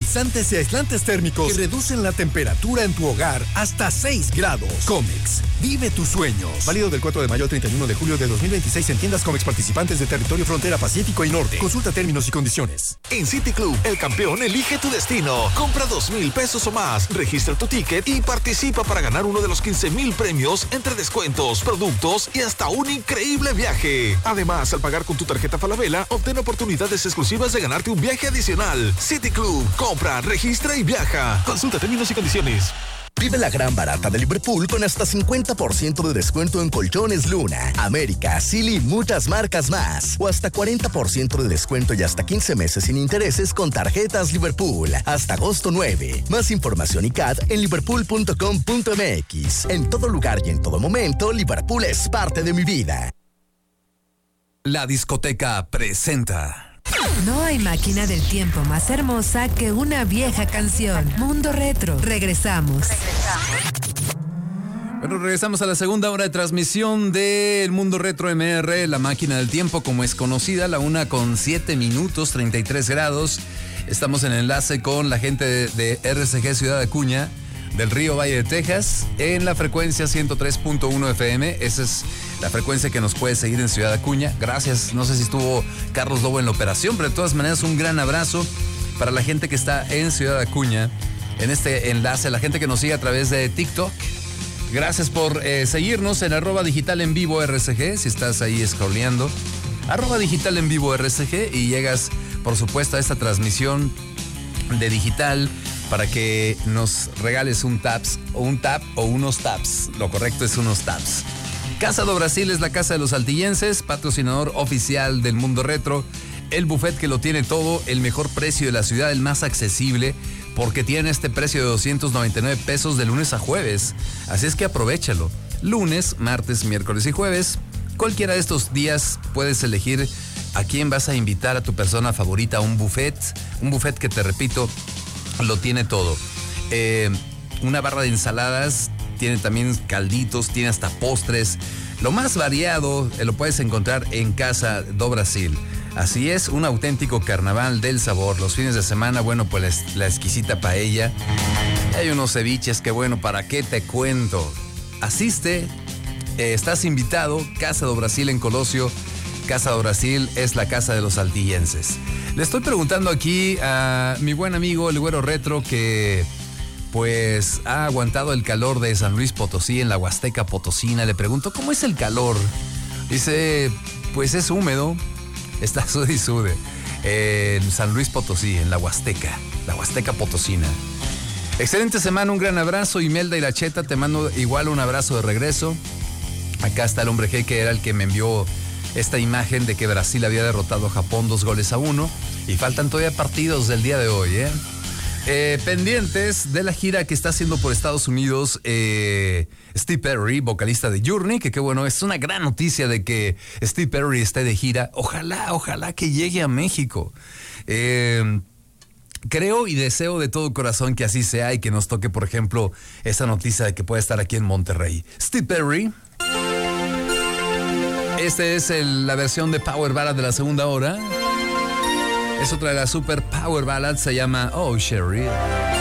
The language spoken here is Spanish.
climatizantes y aislantes térmicos que reducen la temperatura en tu hogar hasta 6 grados. Comex, vive tus sueños. Válido del 4 de mayo al 31 de julio de 2026 en tiendas Comex participantes de territorio frontera Pacífico y Norte. Consulta términos y condiciones. En City Club, el campeón elige tu destino. Compra 2,000 pesos o más, registra tu ticket y participa para ganar uno de los 15,000 premios entre descuentos, productos y hasta un increíble viaje. Además, al pagar con tu tarjeta Falabella, obtén oportunidades exclusivas de ganarte un viaje adicional. City Club, compra, registra y viaja. Consulta términos y condiciones. Vive la gran barata de Liverpool con hasta 50% de descuento en colchones Luna, América, Silly y muchas marcas más. O hasta 40% de descuento y hasta 15 meses sin intereses con tarjetas Liverpool. Hasta agosto 9. Más información y CAD en liverpool.com.mx. En todo lugar y en todo momento, Liverpool es parte de mi vida. La discoteca presenta. No hay máquina del tiempo más hermosa que una vieja canción. Mundo Retro. Regresamos. Bueno, regresamos a la segunda hora de transmisión del Mundo Retro MR, la máquina del tiempo como es conocida, la 1:07, 33 grados. Estamos en enlace con la gente de RCG Ciudad Acuña, del Río Valle de Texas, en la frecuencia 103.1 FM. Esa es la frecuencia que nos puede seguir en Ciudad Acuña. Gracias, no sé si estuvo Carlos Lobo en la operación, pero de todas maneras un gran abrazo para la gente que está en Ciudad Acuña, en este enlace, la gente que nos sigue a través de TikTok. Gracias por seguirnos en @digital en vivo RCG, si estás ahí scrolleando, @digital en vivo RCG, y llegas, por supuesto, a esta transmisión de digital para que nos regales un tap o unos taps. Lo correcto es unos taps. Casa do Brasil es la casa de los saltillenses, patrocinador oficial del Mundo Retro, el buffet que lo tiene todo, el mejor precio de la ciudad, el más accesible, porque tiene este precio de 299 pesos de lunes a jueves. Así es que aprovéchalo. Lunes, martes, miércoles y jueves. Cualquiera de estos días puedes elegir a quién vas a invitar, a tu persona favorita, a un buffet que, te repito, lo tiene todo. Una barra de ensaladas, tiene también calditos, tiene hasta postres. Lo más variado lo puedes encontrar en Casa do Brasil. Así es, un auténtico carnaval del sabor. Los fines de semana, bueno, pues la exquisita paella. Hay unos ceviches que, bueno, ¿para qué te cuento? Asiste, estás invitado. Casa do Brasil en Colosio. Casa do Brasil es la casa de los saltillenses. Le estoy preguntando aquí a mi buen amigo el Güero Retro, que pues ha aguantado el calor de San Luis Potosí en la Huasteca Potosina. Le pregunto, ¿cómo es el calor? Dice, pues es húmedo, está sude y sude. En San Luis Potosí, en la Huasteca Potosina. Excelente semana, un gran abrazo. Imelda Iracheta, te mando igual un abrazo de regreso. Acá está el hombre G, que era el que me envió esta imagen de que Brasil había derrotado a Japón 2-1, y faltan todavía partidos del día de hoy, pendientes de la gira que está haciendo por Estados Unidos Steve Perry, vocalista de Journey, que qué bueno, es una gran noticia de que Steve Perry esté de gira. Ojalá que llegue a México. Creo y deseo de todo corazón que así sea y que nos toque, por ejemplo, esa noticia de que puede estar aquí en Monterrey. Steve Perry. Esta es la versión de Power Ballad de la segunda hora. Es otra de las super Power Ballads, se llama Oh Sherry.